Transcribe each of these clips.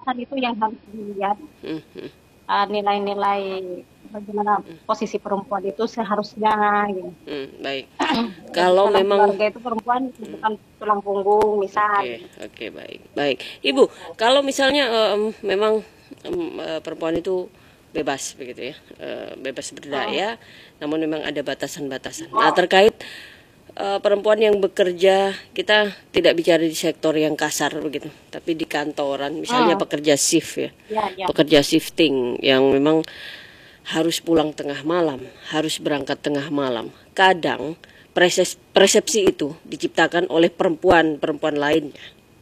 dasar itu yang harus dilihat. Nilai-nilai bagaimana posisi perempuan itu seharusnya gitu. Baik. Kalau Dalam memang keluarga itu perempuan bukan tulang punggung misal. Oke, baik. Ibu, kalau misalnya memang perempuan itu bebas begitu ya, bebas berdaya, namun memang ada batasan-batasan. Nah, terkait perempuan yang bekerja, kita tidak bicara di sektor yang kasar begitu, tapi di kantoran, misalnya pekerja shift ya, pekerja shifting yang memang harus pulang tengah malam, harus berangkat tengah malam. Kadang persepsi itu diciptakan oleh perempuan lainnya.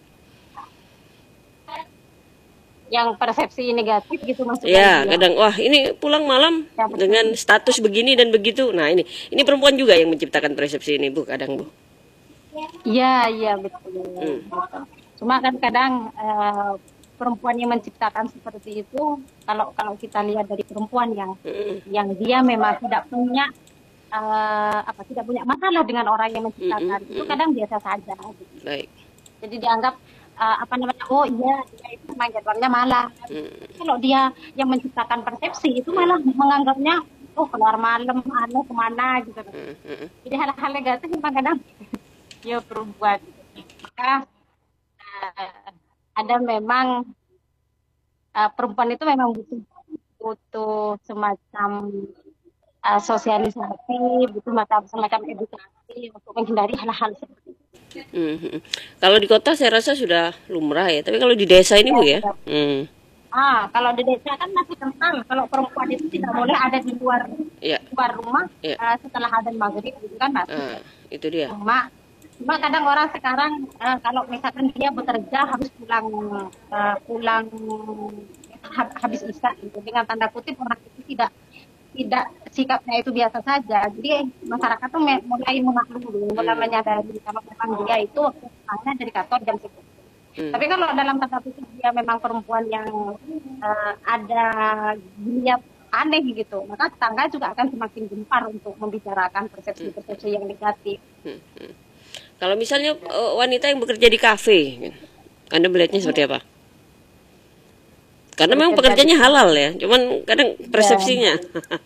Yang persepsi negatif gitu maksudnya. Ya, kadang wah ini pulang malam dengan status begini dan begitu. Nah, ini perempuan juga yang menciptakan persepsi ini, Bu, kadang, Bu. Iya, betul. Cuma kan kadang perempuan yang menciptakan seperti itu, kalau kita lihat dari perempuan yang dia memang tidak punya tidak punya masalah dengan orang yang menciptakan, itu kadang biasa saja. Gitu. Baik. Jadi dianggap oh iya dia itu main jadwalnya malah. Kalau dia yang menciptakan persepsi itu malah menganggapnya keluar malam kemana gitu. Jadi hal-hal negatif memang kadang ya perempuan. Maka ada memang perempuan itu memang butuh semacam sosialisasi, butuh semacam edukasi untuk menghindari hal-hal seperti itu. Kalau di kota saya rasa sudah lumrah ya, tapi kalau di desa ini Bu ya. Kalau di desa kan masih kental kalau perempuan itu tidak boleh ada di luar rumah setelah adzan maghrib itu kan masih. Itu dia. Cuma kadang orang sekarang kalau misalkan dia bekerja harus pulang habis isya gitu, dengan tanda kutip orang itu tidak sikapnya itu biasa saja. Jadi masyarakat tuh mulai memaklumi, mulai menyadari kalau memang dia itu pulangnya dari kantor jam 10. Tapi kalau dalam tanda kutip dia memang perempuan yang ada niat aneh gitu, maka tetangga juga akan semakin gempar untuk membicarakan persepsi yang negatif. Kalau misalnya wanita yang bekerja di kafe, Anda melihatnya seperti apa? Karena memang pekerjaannya halal ya, cuman kadang persepsinya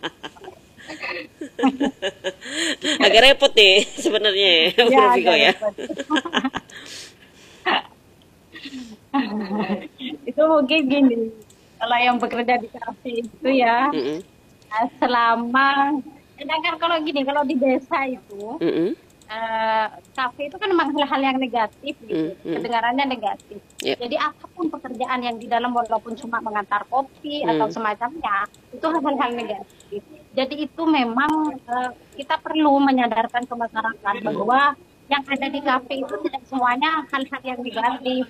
agak repot nih sebenarnya, Bu Rofiko ya. Itu mungkin gini, kalau yang bekerja di kafe itu ya, sedangkan kalau di desa itu, kafe itu kan memang hal-hal yang negatif gitu, kedengarannya negatif. Jadi apapun pekerjaan yang di dalam walaupun cuma mengantar kopi atau semacamnya, itu hal-hal negatif. Jadi itu memang kita perlu menyadarkan ke masyarakat bahwa yang ada di kafe itu tidak semuanya hal-hal yang negatif.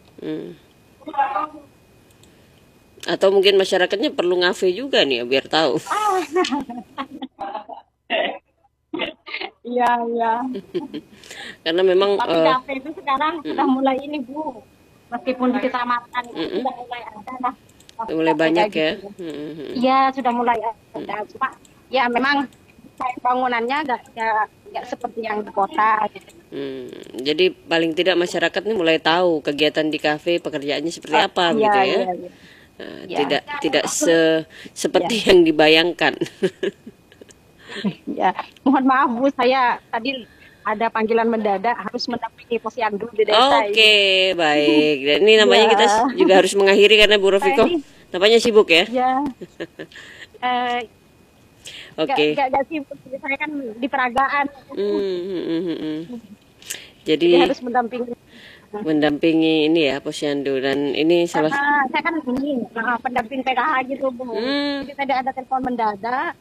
Atau mungkin masyarakatnya perlu ngafe juga nih biar tahu. Iya. Karena memang tapi kafe itu sekarang sudah mulai ini Bu, meskipun di kecamatan itu sudah mulai ada lah. Mulai banyak ya. Iya sudah mulai ada, cuma ya memang bangunannya nggak seperti yang di kota. Gitu. Jadi paling tidak masyarakat ini mulai tahu kegiatan di kafe pekerjaannya seperti apa gitu ya. Iya. Tidak seperti yang dibayangkan. Ya, mohon maaf Bu, saya tadi ada panggilan mendadak harus mendampingi posyandu di desa. Oke, baik. Dan ini namanya kita juga harus mengakhiri karena Bu Rofiko namanya sibuk ya. Ya. Oke. Gak sibuk, saya kan di peragaan. Jadi harus mendampingi ini ya posyandu, dan ini salah. Saya kan ini pendamping PKH gitu Bu. Jadi tadi ada telepon mendadak.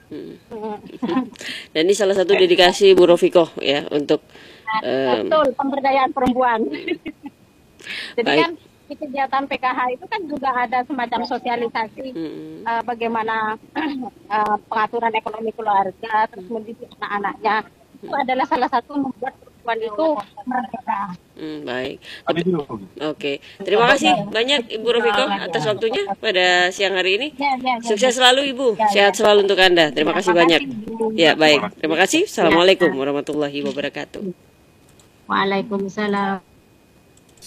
Dan ini salah satu dedikasi Bu Rofiko ya untuk betul pemberdayaan perempuan. Jadi kan di kegiatan PKH itu kan juga ada semacam sosialisasi bagaimana pengaturan ekonomi keluarga, terus mendidik anak-anaknya. Itu adalah salah satu membuat perempuan itu merdeka. Baik. Oke. Terima kasih banyak Ibu Rofiko atas waktunya pada siang hari ini. Sukses selalu Ibu. Sehat selalu untuk Anda. Terima kasih banyak. Ya, baik. Terima kasih. Assalamualaikum warahmatullahi wabarakatuh. Waalaikumsalam.